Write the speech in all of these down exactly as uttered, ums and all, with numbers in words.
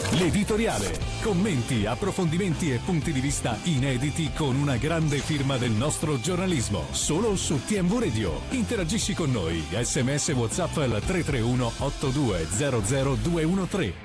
L'editoriale. Commenti, approfondimenti e punti di vista inediti con una grande firma del nostro giornalismo. Solo su T M V Radio. Interagisci con noi. Sms WhatsApp al tre tre uno otto due zero zero due uno tre.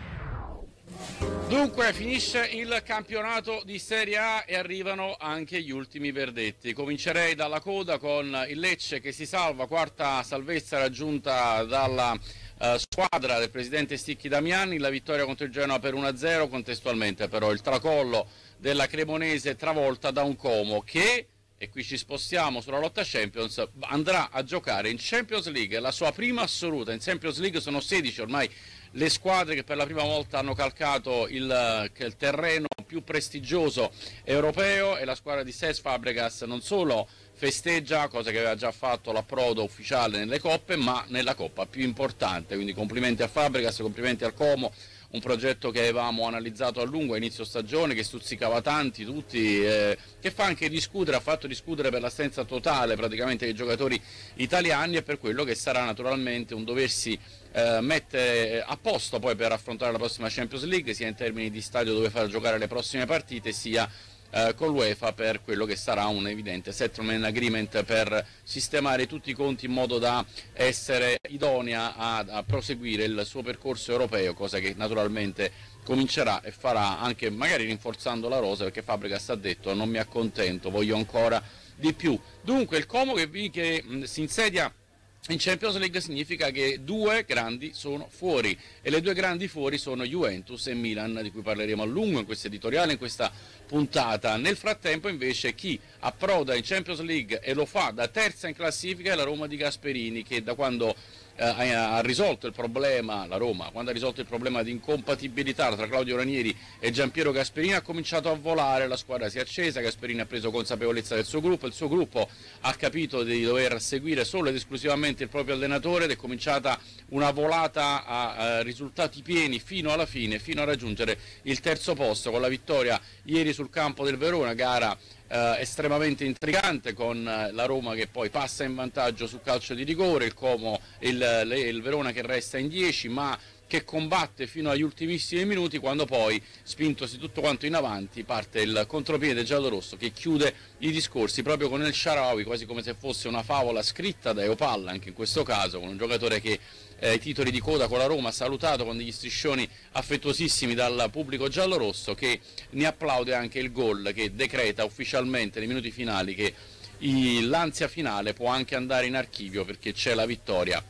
Dunque finisce il campionato di Serie A e arrivano anche gli ultimi verdetti. Comincerei dalla coda con il Lecce che si salva, quarta salvezza raggiunta dalla uh, squadra del presidente Sticchi Damiani, la vittoria contro il Genoa per uno a zero, contestualmente però il tracollo della Cremonese travolta da un Como che, e qui ci spostiamo sulla lotta Champions, andrà a giocare in Champions League, la sua prima assoluta. In Champions League sono sedici ormai le squadre che per la prima volta hanno calcato il, il terreno più prestigioso europeo, e la squadra di Cesc Fabregas non solo festeggia, cosa che aveva già fatto l'approdo ufficiale nelle coppe, ma nella coppa più importante. Quindi complimenti a Fabregas, complimenti al Como, un progetto che avevamo analizzato a lungo a inizio stagione, che stuzzicava tanti, tutti, eh, che fa anche discutere, ha fatto discutere per l'assenza totale praticamente dei giocatori italiani, e per quello che sarà naturalmente un doversi eh, mettere a posto poi per affrontare la prossima Champions League, sia in termini di stadio dove far giocare le prossime partite, sia eh, con l'UEFA per quello che sarà un evidente settlement agreement per sistemare tutti i conti in modo da essere idonea a, a proseguire il suo percorso europeo, cosa che naturalmente comincerà e farà anche magari rinforzando la rosa, perché Fabregas ha detto non mi accontento, voglio ancora di più. Dunque il Como che, che mh, si insedia in Champions League significa che due grandi sono fuori, e le due grandi fuori sono Juventus e Milan, di cui parleremo a lungo in questo editoriale, in questa puntata. Nel frattempo invece chi approda in Champions League e lo fa da terza in classifica è la Roma di Gasperini, che da quando eh, ha risolto il problema, la Roma, quando ha risolto il problema di incompatibilità tra Claudio Ranieri e Giampiero Gasperini, ha cominciato a volare, la squadra si è accesa, Gasperini ha preso consapevolezza del suo gruppo, il suo gruppo ha capito di dover seguire solo ed esclusivamente il proprio allenatore, ed è cominciata una volata a, a risultati pieni fino alla fine, fino a raggiungere il terzo posto con la vittoria ieri sul campo del Verona, gara eh, estremamente intrigante, con eh, la Roma che poi passa in vantaggio su calcio di rigore, il Como, il, le, il Verona che resta in dieci, ma che combatte fino agli ultimissimi minuti, quando poi, spintosi tutto quanto in avanti, parte il contropiede giallorosso che chiude i discorsi proprio con El Shaarawy, quasi come se fosse una favola scritta da Eopalla, anche in questo caso, con un giocatore che eh, ai titoli di coda con la Roma, salutato con degli striscioni affettuosissimi dal pubblico giallorosso, che ne applaude anche il gol che decreta ufficialmente nei minuti finali che il, l'ansia finale può anche andare in archivio, perché c'è la vittoria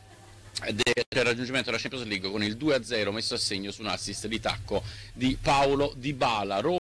del raggiungimento della Champions League con il due a zero messo a segno su un assist di tacco di Paulo Dybala.